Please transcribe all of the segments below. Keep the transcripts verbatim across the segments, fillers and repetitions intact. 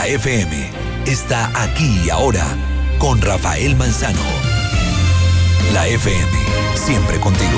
La F M está aquí y ahora con Rafael Manzano. La F M, siempre contigo.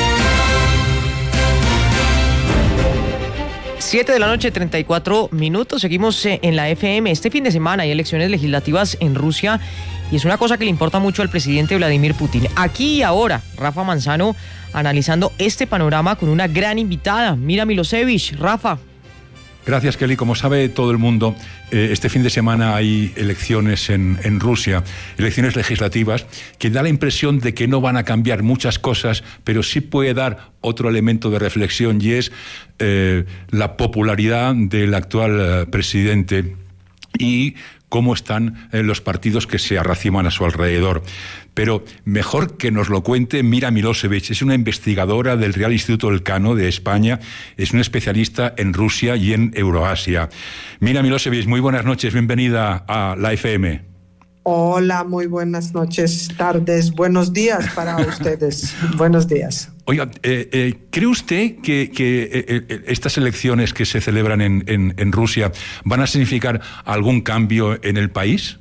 siete de la noche, treinta y cuatro minutos. Seguimos en la F M. Este fin de semana hay elecciones legislativas en Rusia y es una cosa que le importa mucho al presidente Vladimir Putin. Aquí y ahora, Rafa Manzano analizando este panorama con una gran invitada, Mira Milosevich. Rafa. Gracias, Kelly. Como sabe todo el mundo, eh, este fin de semana hay elecciones en, en Rusia, elecciones legislativas, que da la impresión de que no van a cambiar muchas cosas, pero sí puede dar otro elemento de reflexión, y es eh, la popularidad del actual eh, presidente y cómo están eh, los partidos que se arraciman a su alrededor. Pero mejor que nos lo cuente Mira Milosevich. Es una investigadora del Real Instituto Elcano de España, es una especialista en Rusia y en Euroasia. Mira Milosevich, muy buenas noches, bienvenida a la F M. Hola, muy buenas noches, tardes, buenos días para ustedes. Buenos días. Oiga, eh, eh, ¿cree usted que, que eh, eh, estas elecciones que se celebran en, en, en Rusia van a significar algún cambio en el país?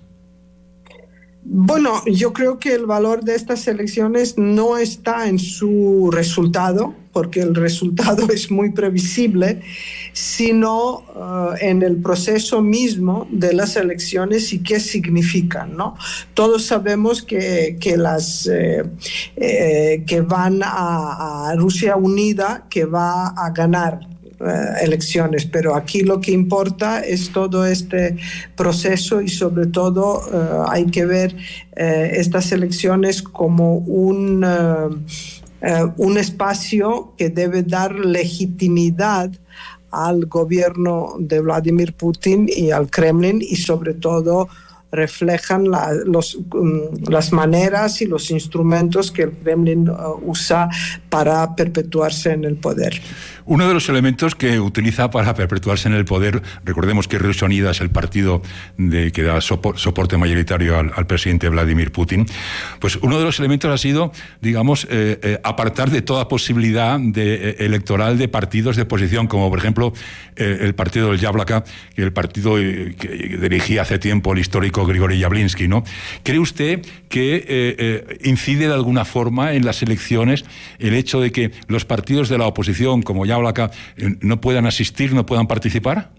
Bueno, yo creo que el valor de estas elecciones no está en su resultado, porque el resultado es muy previsible, sino uh, en el proceso mismo de las elecciones y qué significan, ¿no? Todos sabemos que, que las eh, eh, que van a, a Rusia unida, que va a ganar Uh, elecciones, pero aquí lo que importa es todo este proceso y sobre todo uh, hay que ver uh, estas elecciones como un, uh, uh, un espacio que debe dar legitimidad al gobierno de Vladimir Putin y al Kremlin, y sobre todo reflejan la, los, um, las maneras y los instrumentos que el Kremlin uh, usa para perpetuarse en el poder. Uno de los elementos que utiliza para perpetuarse en el poder, recordemos que Rusia Unida es el partido de, que da sopor, soporte mayoritario al, al presidente Vladimir Putin, pues uno de los elementos ha sido, digamos, eh, eh, apartar de toda posibilidad de, eh, electoral de partidos de oposición, como por ejemplo eh, el partido del Yablaka, el partido eh, que dirigía hace tiempo el histórico Grigori Yavlinsky, ¿no? ¿Cree usted que eh, eh, incide de alguna forma en las elecciones el hecho de que los partidos de la oposición, como Yablaka, eh, no puedan asistir, no puedan participar?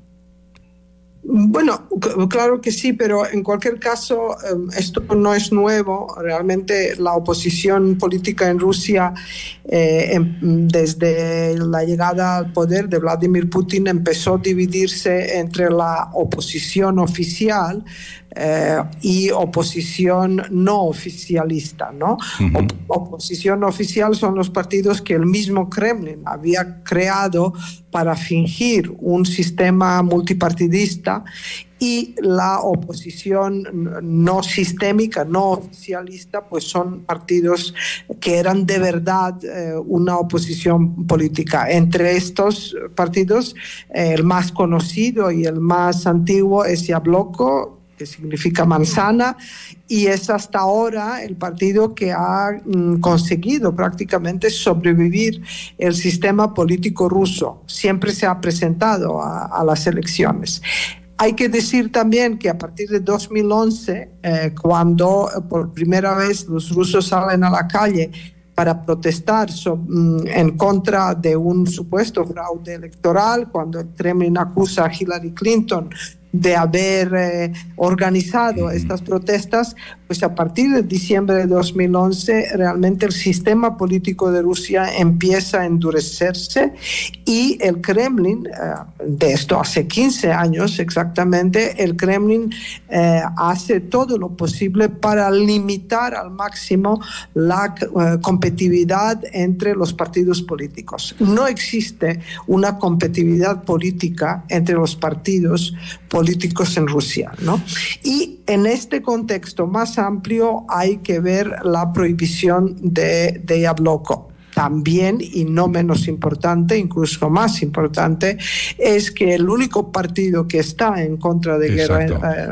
Bueno, claro que sí, pero en cualquier caso esto no es nuevo. Realmente la oposición política en Rusia, eh, desde la llegada al poder de Vladimir Putin, empezó a dividirse entre la oposición oficial Eh, y oposición no oficialista, ¿no? Uh-huh. Op- oposición oficial son los partidos que el mismo Kremlin había creado para fingir un sistema multipartidista, y la oposición no sistémica, no oficialista, pues son partidos que eran de verdad eh, una oposición política. Entre estos partidos, eh, el más conocido y el más antiguo es Yabloko, que significa manzana, y es hasta ahora el partido que ha mm, conseguido prácticamente sobrevivir el sistema político ruso. Siempre se ha presentado a, a las elecciones. Hay que decir también que a partir de dos mil once, eh, cuando por primera vez los rusos salen a la calle para protestar so, mm, en contra de un supuesto fraude electoral, cuando el Kremlin acusa a Hillary Clinton de haber eh, organizado estas protestas, pues a partir de diciembre de dos mil once realmente el sistema político de Rusia empieza a endurecerse, y el Kremlin, eh, de esto hace quince años exactamente, el Kremlin eh, hace todo lo posible para limitar al máximo la eh, competitividad entre los partidos políticos. No existe una competitividad política entre los partidos políticos en Rusia, ¿no? Y en este contexto más amplio hay que ver la prohibición de, de Yabloko. También, y no menos importante, incluso más importante, es que el único partido que está en contra de guerra,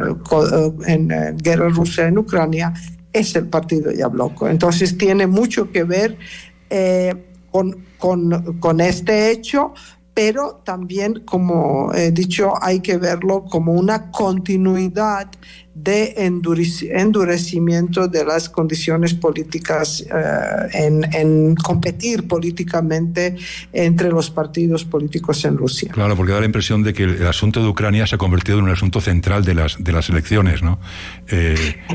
eh, en, en guerra rusa en Ucrania es el partido Yabloko. Entonces tiene mucho que ver eh, con, con, con este hecho, pero también, como he dicho, hay que verlo como una continuidad de endurecimiento de las condiciones políticas, eh, en, en competir políticamente entre los partidos políticos en Rusia. Claro, porque da la impresión de que el, el asunto de Ucrania se ha convertido en un asunto central de las, de las elecciones, ¿no? Eh,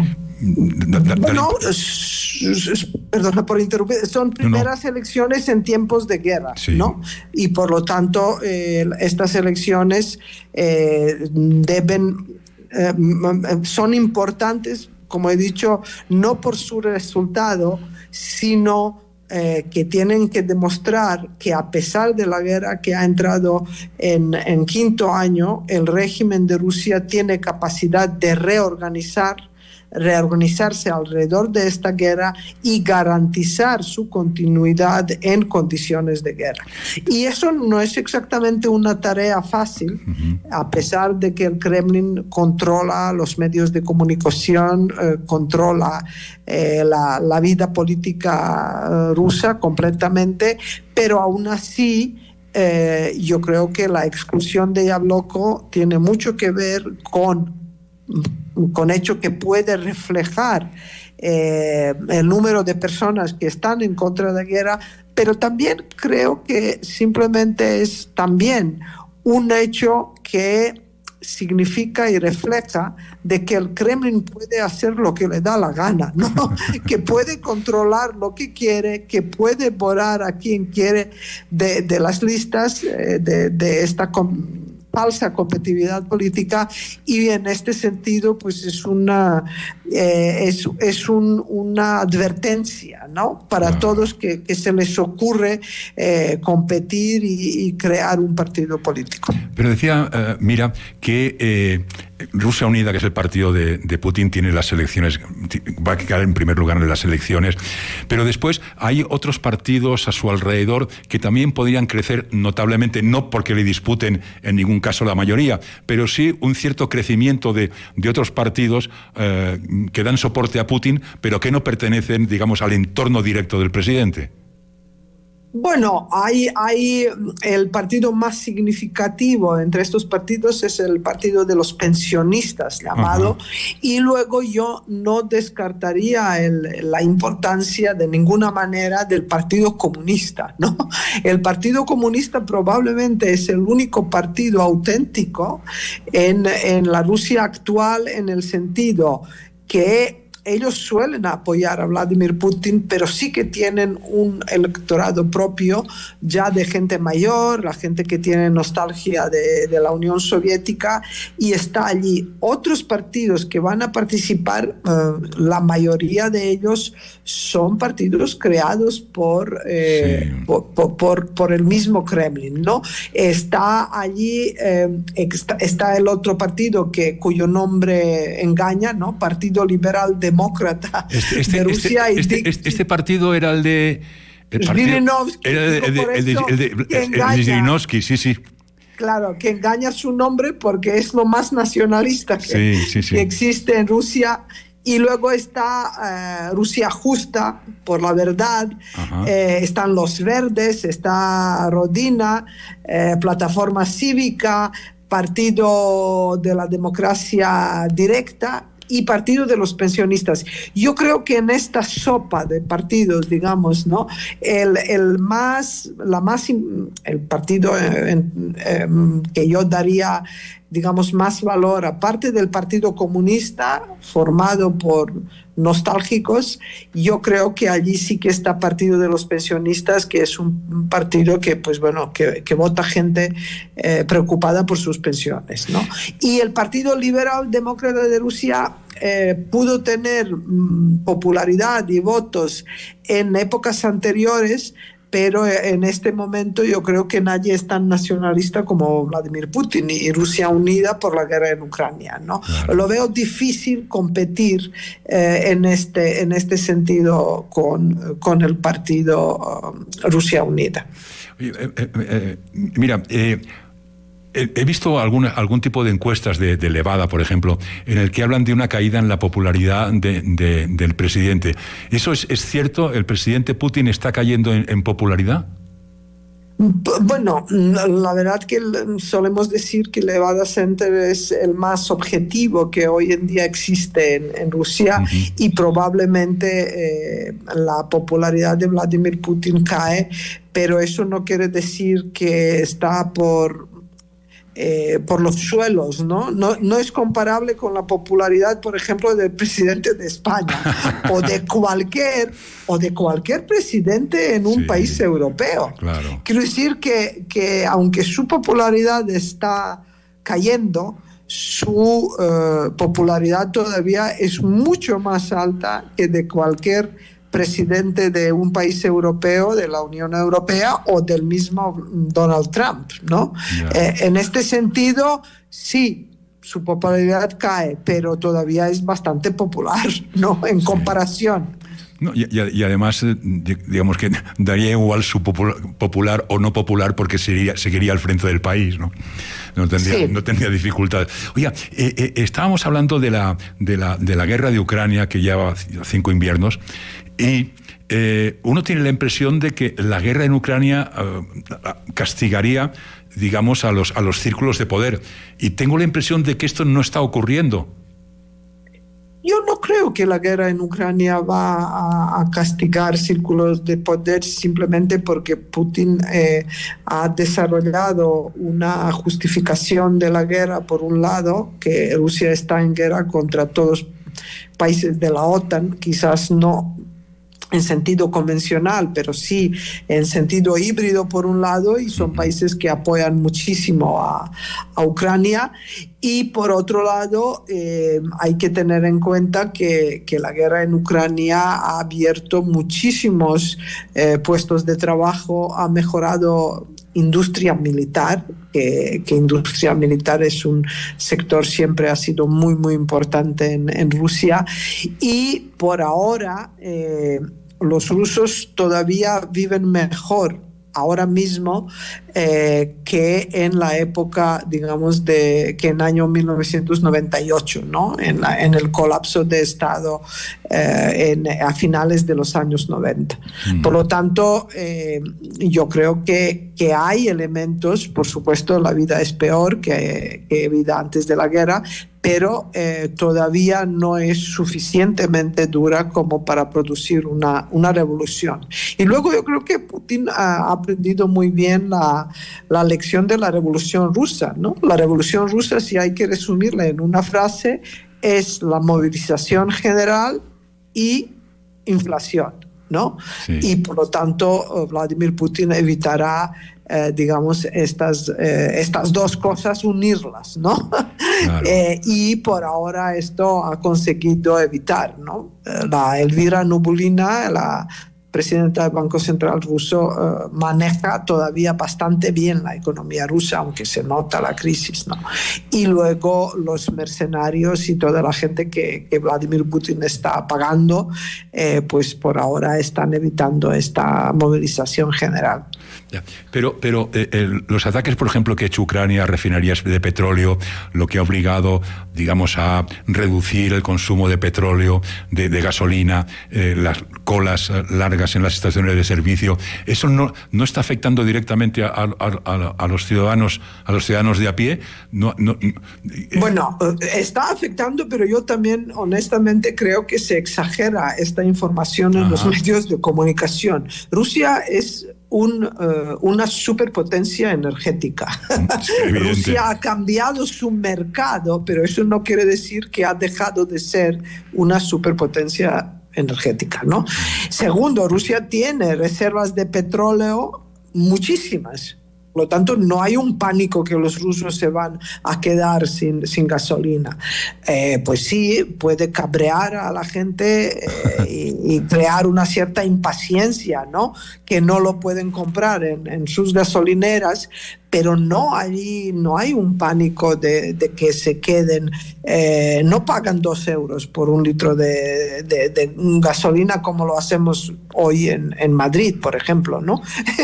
da, da, bueno, da la... perdona por interrumpir, son primeras no, no. elecciones en tiempos de guerra, sí. ¿no? Y por lo tanto, eh, estas elecciones eh, deben... Eh, son importantes, como he dicho, no por su resultado, sino eh, que tienen que demostrar que a pesar de la guerra que ha entrado en, en quinto año, el régimen de Rusia tiene capacidad de reorganizar reorganizarse alrededor de esta guerra y garantizar su continuidad en condiciones de guerra. Y eso no es exactamente una tarea fácil, uh-huh. a pesar de que el Kremlin controla los medios de comunicación, eh, controla eh, la, la vida política eh, rusa completamente, pero aún así eh, yo creo que la exclusión de Yabloko tiene mucho que ver con con hecho que puede reflejar eh, el número de personas que están en contra de la guerra, pero también creo que simplemente es también un hecho que significa y refleja de que el Kremlin puede hacer lo que le da la gana, ¿no? Que puede controlar lo que quiere, que puede borrar a quien quiere de, de las listas eh, de, de esta com- falsa competitividad política, y en este sentido pues es una eh, es, es un, una advertencia, ¿no? Para ah. todos que, que se les ocurre eh, competir y, y crear un partido político. Pero decía, uh, mira, que eh, Rusia Unida, que es el partido de, de Putin, tiene las elecciones, va a quedar en primer lugar en las elecciones, pero después hay otros partidos a su alrededor que también podrían crecer notablemente, no porque le disputen en ningún caso la mayoría, pero sí un cierto crecimiento de, de otros partidos eh, que dan soporte a Putin, pero que no pertenecen, digamos, al entorno directo del presidente. Bueno, hay, hay el partido más significativo entre estos partidos es el partido de los pensionistas, llamado, uh-huh. y luego yo no descartaría el, la importancia de ninguna manera del Partido Comunista, ¿no? El Partido Comunista probablemente es el único partido auténtico en, en la Rusia actual, en el sentido que ellos suelen apoyar a Vladimir Putin, pero sí que tienen un electorado propio ya de gente mayor, la gente que tiene nostalgia de, de la Unión Soviética, y está allí. Otros partidos que van a participar, uh, la mayoría de ellos son partidos creados por, eh, sí. por, por, por, por el mismo Kremlin, ¿no? Está allí, eh, está, está el otro partido que, cuyo nombre engaña, ¿no? Partido Liberal de Demócrata este, este, de Rusia. Este, este, este, este partido era el de... El Zhirinovsky. Era el de, el de, el de, el de, el de Zhirinovsky, sí, sí. Claro, que engaña su nombre porque es lo más nacionalista que, sí, sí, sí. que existe en Rusia. Y luego está uh, Rusia Justa, por la verdad, eh, están los Verdes, está Rodina, eh, Plataforma Cívica, Partido de la Democracia Directa y Partido de los Pensionistas. Yo creo que en esta sopa de partidos, digamos, ¿no? El, el más, la más, el partido eh, eh, que yo daría, digamos, más valor, aparte del Partido Comunista, formado por nostálgicos, yo creo que allí sí que está Partido de los Pensionistas, que es un partido que, pues bueno, que, que vota gente eh, preocupada por sus pensiones, ¿no? Y el Partido Liberal Demócrata de Rusia eh, pudo tener mm, popularidad y votos en épocas anteriores, pero en este momento yo creo que nadie es tan nacionalista como Vladimir Putin y Rusia Unida por la guerra en Ucrania, ¿no? Claro. Lo veo difícil competir eh, en, este, en este sentido con, con el partido um, Rusia Unida. Eh, eh, eh, mira, eh, he visto alguna, algún tipo de encuestas de, de Levada, por ejemplo, en el que hablan de una caída en la popularidad de, de, del presidente. ¿Eso es, es cierto? ¿El presidente Putin está cayendo en, en popularidad? Bueno, la verdad que solemos decir que el Levada Center es el más objetivo que hoy en día existe en, en Rusia, uh-huh. y probablemente eh, la popularidad de Vladimir Putin cae, pero eso no quiere decir que está por... Eh, por los suelos, ¿no? ¿no? No es comparable con la popularidad, por ejemplo, del presidente de España o de cualquier o de cualquier presidente en un sí, país europeo. Claro. Quiero decir que, que aunque su popularidad está cayendo, su uh, popularidad todavía es mucho más alta que de cualquier presidente de un país europeo, de la Unión Europea o del mismo Donald Trump, ¿no? Yeah. Eh, en este sentido, sí, su popularidad cae, pero todavía es bastante popular, ¿no? En sí. comparación. No, y, y además, digamos que daría igual su popular, popular o no popular porque seguiría, seguiría al frente del país, ¿no? No tendría, sí. no tendría dificultades. Oiga, eh, eh, estábamos hablando de la, de, la, de la guerra de Ucrania, que lleva cinco inviernos, y eh, uno tiene la impresión de que la guerra en Ucrania eh, castigaría, digamos, a los, a los círculos de poder. Y tengo la impresión de que esto no está ocurriendo. Yo no creo que la guerra en Ucrania va a, a castigar círculos de poder simplemente porque Putin eh, ha desarrollado una justificación de la guerra, por un lado, que Rusia está en guerra contra todos los países de la OTAN, quizás no en sentido convencional, pero sí en sentido híbrido por un lado, y son países que apoyan muchísimo a, a Ucrania. Y por otro lado, eh, hay que tener en cuenta que, que la guerra en Ucrania ha abierto muchísimos eh, puestos de trabajo, ha mejorado industria militar, que, que industria militar es un sector siempre ha sido muy, muy importante en, en Rusia. Y por ahora, eh, los rusos todavía viven mejor ahora mismo eh, que en la época, digamos, de que en año mil novecientos noventa y ocho, ¿no? En, la, en el colapso de Estado eh, en, a finales de los años noventa. Mm. Por lo tanto, eh, yo creo que, que hay elementos, por supuesto, la vida es peor que, que vida antes de la guerra, pero eh, todavía no es suficientemente dura como para producir una, una revolución. Y luego yo creo que Putin ha aprendido muy bien la, la lección de la Revolución Rusa, ¿no? La Revolución Rusa, si hay que resumirla en una frase, es la movilización general y inflación, ¿no? Sí. Y por lo tanto, Vladimir Putin evitará Eh, digamos, estas, eh, estas dos cosas, unirlas, ¿no? Claro. eh, y por ahora esto ha conseguido evitar, ¿no? Eh, la Elvira Nubulina, la presidenta del Banco Central ruso, eh, maneja todavía bastante bien la economía rusa, aunque se nota la crisis, ¿no? Y luego los mercenarios y toda la gente que, que Vladimir Putin está pagando, eh, pues por ahora están evitando esta movilización general. Ya, pero pero eh, el, los ataques, por ejemplo, que ha hecho Ucrania a refinerías de petróleo, lo que ha obligado, digamos, a reducir el consumo de petróleo, de, de gasolina, eh, las colas largas en las estaciones de servicio, ¿eso no, no está afectando directamente a, a, a, a los ciudadanos, a los ciudadanos de a pie? No, no, eh. Bueno, está afectando, pero yo también honestamente creo que se exagera esta información en Ajá. los medios de comunicación. Rusia es Un, uh, una superpotencia energética. Rusia ha cambiado su mercado, pero eso no quiere decir que ha dejado de ser una superpotencia energética, ¿no? Segundo, Rusia tiene reservas de petróleo muchísimas. Por lo tanto, no hay un pánico que los rusos se van a quedar sin, sin gasolina. Eh, pues sí, puede cabrear a la gente eh, y, y crear una cierta impaciencia, ¿no? Que no lo pueden comprar en, en sus gasolineras, pero no hay, no hay un pánico de, de que se queden, eh, no pagan dos euros por un litro de, de, de gasolina como lo hacemos hoy en, en Madrid, por ejemplo, ¿no?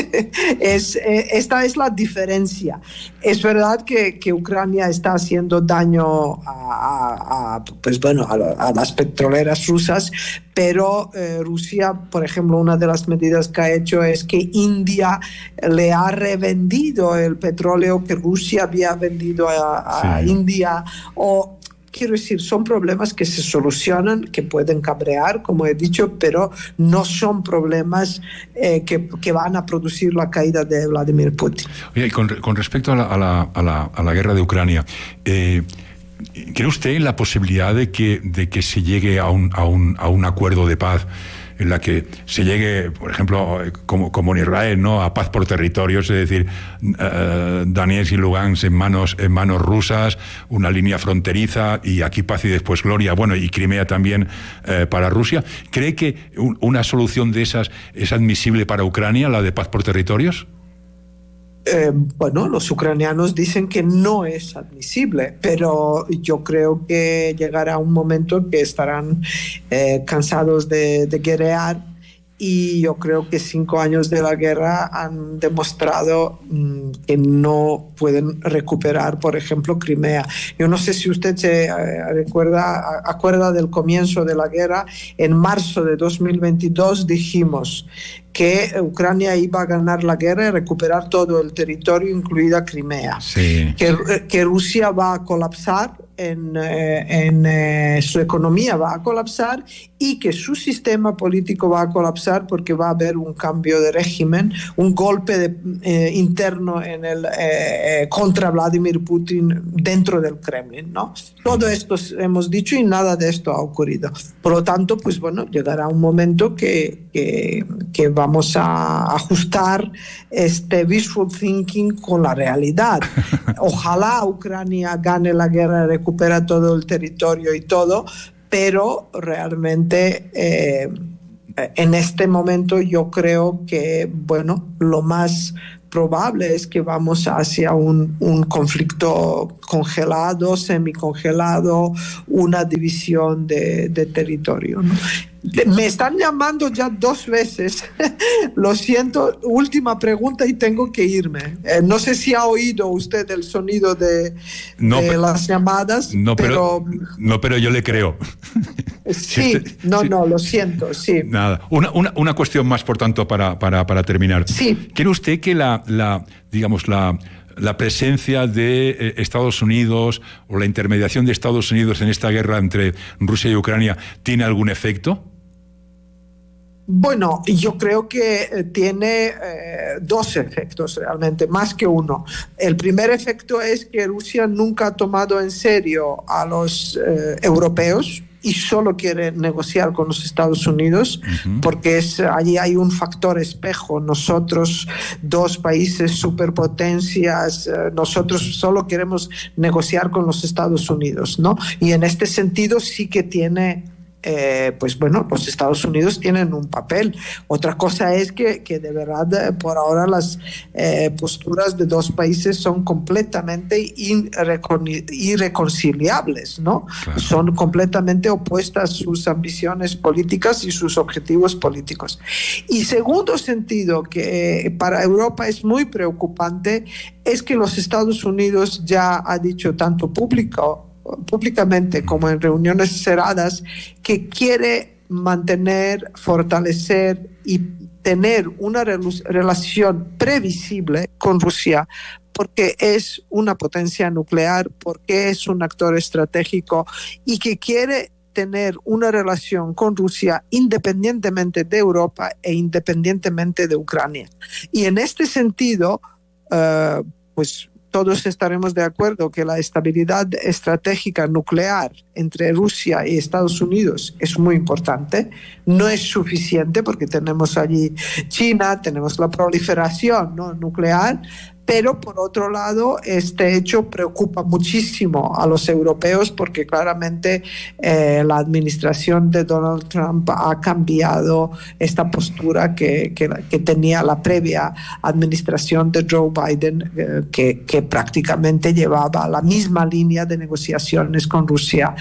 es, eh, esta es la diferencia. Es verdad que, que Ucrania está haciendo daño a, a, a, pues bueno, a, a las petroleras rusas, pero eh, Rusia, por ejemplo, una de las medidas que ha hecho es que India le ha revendido el petróleo que Rusia había vendido a, a sí. India, o quiero decir, son problemas que se solucionan, que pueden cabrear, como he dicho, pero no son problemas eh, que, que van a producir la caída de Vladimir Putin. Oye, y con, con respecto a la, a, la, a, la, a la guerra de Ucrania, eh, ¿cree usted en la posibilidad de que, de que se llegue a un, a, un, a un acuerdo de paz en la que se llegue, por ejemplo, como, como en Israel, ¿no?, a paz por territorios, es decir, uh, Donetsk y Lugansk en manos, en manos rusas, una línea fronteriza, y aquí paz y después gloria, bueno, y Crimea también uh, para Rusia? ¿Cree que un, una solución de esas es admisible para Ucrania, la de paz por territorios? Eh, bueno, los ucranianos dicen que no es admisible, pero yo creo que llegará un momento que estarán eh, cansados de, de guerrear, y yo creo que cinco años de la guerra han demostrado mmm, que no pueden recuperar, por ejemplo, Crimea. Yo no sé si usted se eh, recuerda, acuerda del comienzo de la guerra. En marzo de dos mil veintidós dijimos que Ucrania iba a ganar la guerra y recuperar todo el territorio, incluida Crimea. Sí. Que, que Rusia va a colapsar, en, eh, en eh, su economía va a colapsar, y que su sistema político va a colapsar porque va a haber un cambio de régimen, un golpe de, eh, interno en el, eh, contra Vladimir Putin dentro del Kremlin, ¿no? Todo esto hemos dicho y nada de esto ha ocurrido. Por lo tanto, pues bueno, llegará un momento que, que, que vamos a ajustar este wishful thinking con la realidad. Ojalá Ucrania gane la guerra, recupera todo el territorio y todo, pero realmente eh, en este momento yo creo que, bueno, lo más probable es que vamos hacia un, un conflicto congelado, semicongelado, una división de, de territorio, ¿no? Me están llamando ya dos veces. Lo siento, última pregunta y tengo que irme. Eh, no sé si ha oído usted el sonido de, no, de las llamadas. No pero, pero, no, pero yo le creo. Sí, no, sí. no, lo siento, sí. Nada. Una, una, una cuestión más, por tanto, para, para, para terminar. Sí. ¿Cree usted que la, la digamos, la... la presencia de eh, Estados Unidos o la intermediación de Estados Unidos en esta guerra entre Rusia y Ucrania tiene algún efecto? Bueno, yo creo que tiene eh, dos efectos realmente, más que uno. El primer efecto es que Rusia nunca ha tomado en serio a los eh, europeos y solo quiere negociar con los Estados Unidos, uh-huh. porque es, allí hay un factor espejo. Nosotros, dos países superpotencias, eh, nosotros solo queremos negociar con los Estados Unidos, ¿no? Y en este sentido sí que tiene... Eh, pues bueno, los Estados Unidos tienen un papel. Otra cosa es que, que de verdad por ahora las eh, posturas de dos países son completamente irrecon- irreconciliables, ¿no? Claro. Son completamente opuestas sus ambiciones políticas y sus objetivos políticos. Y segundo sentido, que para Europa es muy preocupante, es que los Estados Unidos ya ha dicho tanto público públicamente como en reuniones cerradas que quiere mantener, fortalecer y tener una rel- relación previsible con Rusia, porque es una potencia nuclear, porque es un actor estratégico, y que quiere tener una relación con Rusia independientemente de Europa e independientemente de Ucrania. Y en este sentido, uh, pues todos estaremos de acuerdo que la estabilidad estratégica nuclear entre Rusia y Estados Unidos es muy importante. No es suficiente porque tenemos allí China, tenemos la proliferación, ¿no?, nuclear, pero por otro lado este hecho preocupa muchísimo a los europeos porque claramente eh, la administración de Donald Trump ha cambiado esta postura que, que, que tenía la previa administración de Joe Biden, eh, que, que prácticamente llevaba la misma línea de negociaciones con Rusia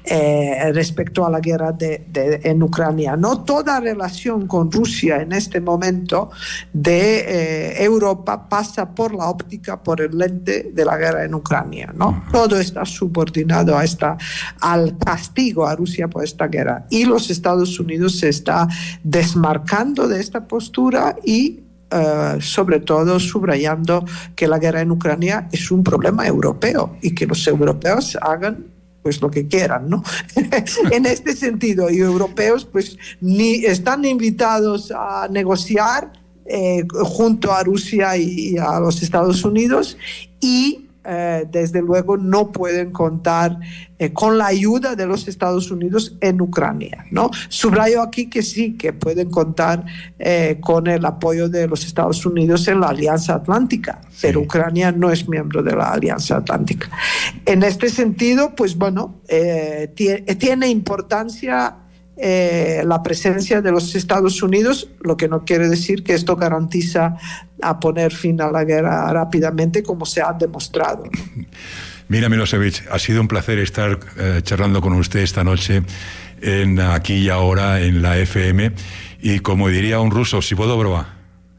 eh, respecto a la guerra de, de, en Ucrania. No toda relación con Rusia en este momento de eh, Europa pasa por por la óptica, por el lente de la guerra en Ucrania, ¿no? Todo está subordinado a esta, al castigo a Rusia por esta guerra. Y los Estados Unidos se está desmarcando de esta postura y Uh, sobre todo subrayando que la guerra en Ucrania es un problema europeo y que los europeos hagan pues lo que quieran, ¿no? En este sentido, y europeos pues ni están invitados a negociar eh, junto a Rusia y, y a los Estados Unidos y Eh, desde luego no pueden contar eh, con la ayuda de los Estados Unidos en Ucrania, ¿no? Subrayo aquí que sí, que pueden contar eh, con el apoyo de los Estados Unidos en la Alianza Atlántica, sí. Pero Ucrania no es miembro de la Alianza Atlántica. En este sentido, pues bueno, eh, tiene, tiene importancia Eh, la presencia de los Estados Unidos, lo que no quiere decir que esto garantiza a poner fin a la guerra rápidamente, como se ha demostrado. Mira, Milosevic, ha sido un placer estar eh, charlando con usted esta noche en Aquí y Ahora en la F M, y como diría un ruso, si puedo probar.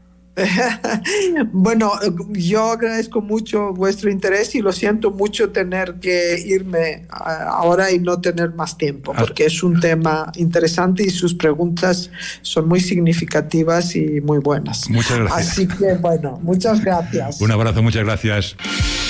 Bueno, yo agradezco mucho vuestro interés y lo siento mucho tener que irme ahora y no tener más tiempo, porque es un tema interesante y sus preguntas son muy significativas y muy buenas. Muchas gracias. Así que, bueno, muchas gracias. Un abrazo, muchas gracias.